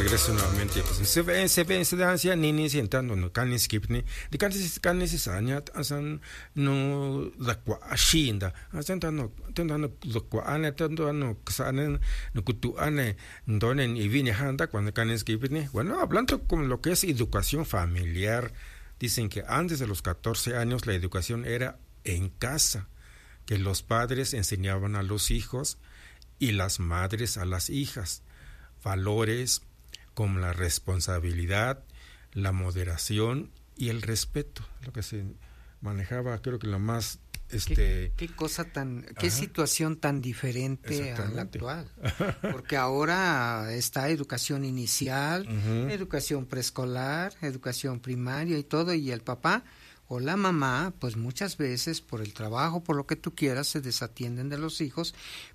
regreso nuevamente. Pues se danza nini sentando no canis kipni. De canis aña asan no da shinda. Asentando tentando ane tentando xanen no kutuane donen y vine handa cuando canis kipni. Bueno, hablando con lo que es educación familiar, dicen que antes de los 14 años la educación era en casa, que los padres enseñaban a los hijos y las madres a las hijas valores como la responsabilidad, la moderación y el respeto, lo que se manejaba, creo que lo más qué cosa tan, qué situación tan diferente a la actual, porque ahora está educación inicial, educación preescolar, educación primaria y todo, y el papá o la mamá, pues muchas veces por el trabajo, por lo que tú quieras, se desatienden de los hijos,